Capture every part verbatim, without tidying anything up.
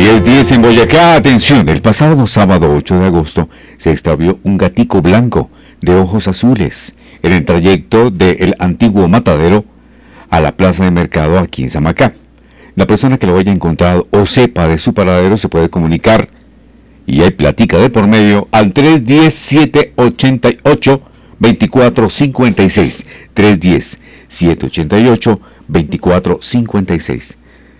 diez diez en Boyacá. Atención, el pasado sábado ocho de agosto se extravió un gatico blanco de ojos azules en el trayecto del antiguo matadero a la plaza de mercado aquí en Samacá. La persona que lo haya encontrado o sepa de su paradero se puede comunicar, y hay plática de por medio, al tres uno cero, siete ocho ocho, dos cuatro cinco seis. tres uno cero, siete ocho ocho, dos cuatro cinco seis.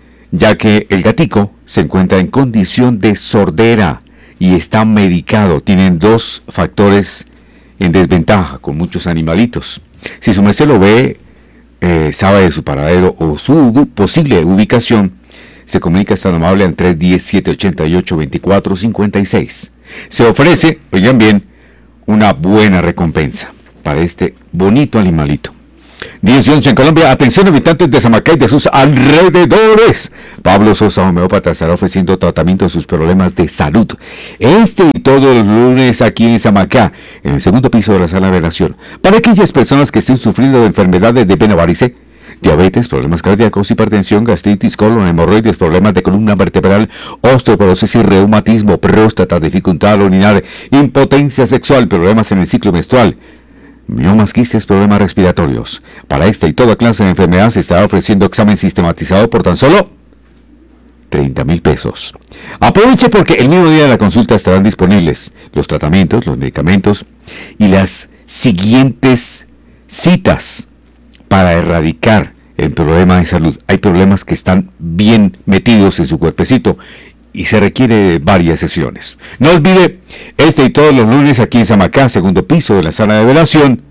Ya que el gatico se encuentra en condición de sordera y está medicado. Tienen dos factores en desventaja con muchos animalitos. Si su merced lo ve, eh, sabe de su paradero o su posible ubicación, se comunica tan amable al tres uno cero, siete ocho ocho, dos cuatro cinco seis. Se ofrece, oigan bien, una buena recompensa para este bonito animalito. diez y once en Colombia. Atención, habitantes de Samacá y de sus alrededores. Pablo Sosa, homeópata, estará ofreciendo tratamiento a sus problemas de salud este y todos los lunes aquí en Samacá, en el segundo piso de la sala de relación, para aquellas personas que estén sufriendo de enfermedades de vena varice, diabetes, problemas cardíacos, hipertensión, gastritis, colon, hemorroides, problemas de columna vertebral, osteoporosis y reumatismo, próstata, dificultad al orinar, impotencia sexual, problemas en el ciclo menstrual, miomas, quistes, problemas respiratorios. Para esta y toda clase de enfermedad se estará ofreciendo examen sistematizado por tan solo treinta mil pesos. Aproveche porque el mismo día de la consulta estarán disponibles los tratamientos, los medicamentos y las siguientes citas para erradicar el problema de salud. Hay problemas que están bien metidos en su cuerpecito y se requiere varias sesiones. No olvide, este y todos los lunes aquí en Samacá, segundo piso de la sala de velación,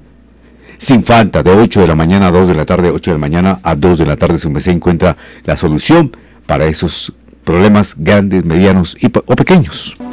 sin falta, de ocho de la mañana a dos de la tarde, ocho de la mañana a dos de la tarde, su merced encuentra la solución para esos problemas grandes, medianos y, o pequeños.